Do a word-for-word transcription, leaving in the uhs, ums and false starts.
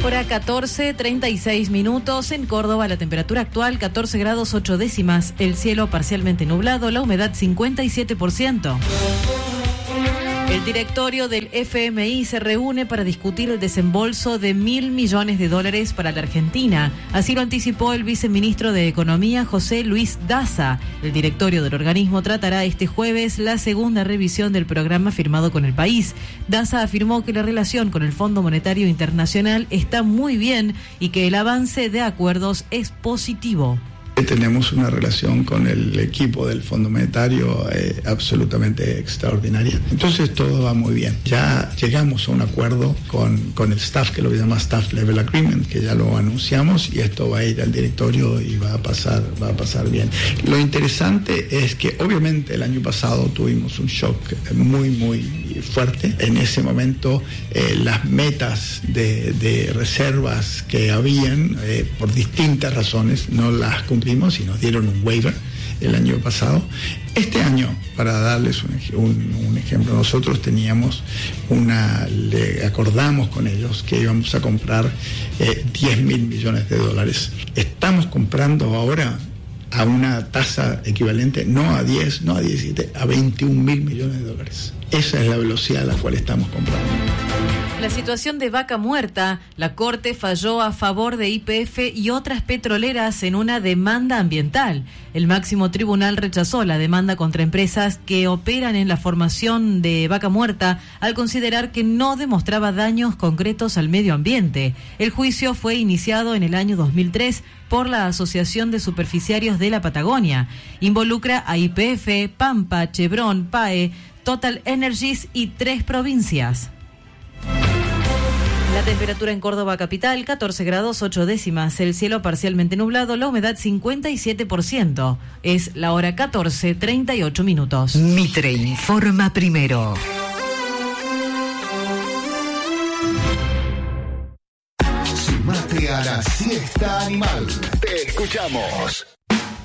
Hora catorce, treinta y seis minutos. En Córdoba, la temperatura actual catorce grados ocho décimas. El cielo parcialmente nublado, la humedad cincuenta y siete por ciento. El directorio del F M I se reúne para discutir el desembolso de mil millones de dólares para la Argentina. Así lo anticipó el viceministro de Economía, José Luis Daza. El directorio del organismo tratará este jueves la segunda revisión del programa firmado con el país. Daza afirmó que la relación con el Fondo Monetario Internacional está muy bien y que el avance de acuerdos es positivo. Tenemos una relación con el equipo del Fondo Monetario eh, absolutamente extraordinaria. Entonces todo va muy bien. Ya llegamos a un acuerdo con, con el staff, que lo que se llama Staff Level Agreement, que ya lo anunciamos, y esto va a ir al directorio y va a pasar, va a pasar bien. Lo interesante es que obviamente el año pasado tuvimos un shock muy, muy fuerte. En ese momento eh, las metas de, de reservas que habían, eh, por distintas razones, no las cumplimos y nos dieron un waiver el año pasado. Este año, para darles un, un, un ejemplo, nosotros teníamos una, le acordamos con ellos que íbamos a comprar eh, diez mil millones de dólares. Estamos comprando ahora a una tasa equivalente, no a diez, no a diecisiete, a veintiún mil millones de dólares. Esa es la velocidad a la cual estamos comprando. La situación de Vaca Muerta. La Corte falló a favor de Y P F y otras petroleras en una demanda ambiental. El máximo tribunal rechazó la demanda contra empresas que operan en la formación de Vaca Muerta al considerar que no demostraba daños concretos al medio ambiente. El juicio fue iniciado en el año dos mil tres por la Asociación de Superficiarios de la Patagonia. Involucra a Y P F, Pampa, Chevron, P A E, Total Energies y tres provincias. La temperatura en Córdoba capital, catorce grados ocho décimas. El cielo parcialmente nublado, la humedad cincuenta y siete por ciento. Es la hora catorce, treinta y ocho minutos. Mitre informa primero. Sumate a la siesta animal. Te escuchamos.